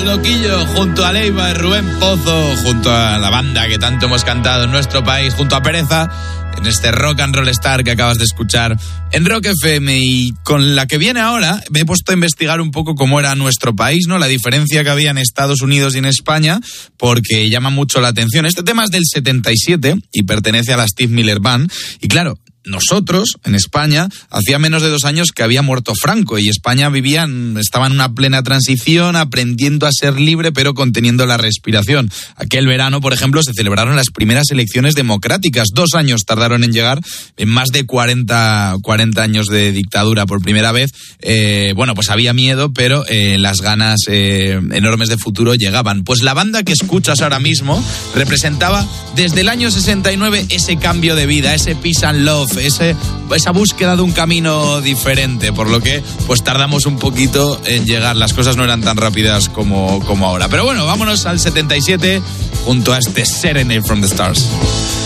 Loquillo, junto a Leiva y Rubén Pozo, junto a la banda que tanto hemos cantado en nuestro país, junto a Pereza, en este Rock and Roll Star que acabas de escuchar en Rock FM. Y con la que viene ahora me he puesto a investigar un poco cómo era nuestro país, ¿no? La diferencia que había en Estados Unidos y en España, porque llama mucho la atención. Este tema es del 77 y pertenece a la Steve Miller Band. Y claro, nosotros, en España, hacía menos de 2 años que había muerto Franco y España estaba en una plena transición, aprendiendo a ser libre pero conteniendo la respiración. Aquel verano, por ejemplo, se celebraron las primeras elecciones democráticas. 2 años tardaron en llegar, en más de 40 años de dictadura por primera vez. Pues había miedo, pero las ganas enormes de futuro llegaban. Pues la banda que escuchas ahora mismo representaba desde el año 69 ese cambio de vida, ese peace and love, esa búsqueda de un camino diferente, por lo que pues tardamos un poquito en llegar. Las cosas no eran tan rápidas como ahora. Pero bueno, vámonos al 77 junto a este Serenade from the Stars.